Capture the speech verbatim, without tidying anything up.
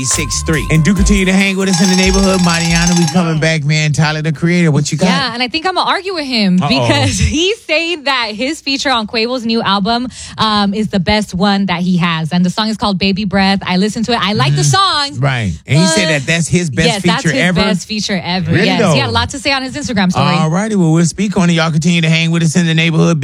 six three. And do continue to hang with us in the neighborhood. Mariana, we coming back, man. Tyler, the creator, what you got? Yeah, and I think I'm going to argue with him Uh-oh. because he's saying that his feature on Quavo's new album um, is the best one that he has. And the song is called Baby Breath. I listened to it. I like mm-hmm. the song. Right. And he said that that's his best yes, feature that's his ever? best feature ever. Really yes, though? He had a lot to say on his Instagram story. All righty. Well, we'll speak on it. Y'all continue to hang with us in the neighborhood.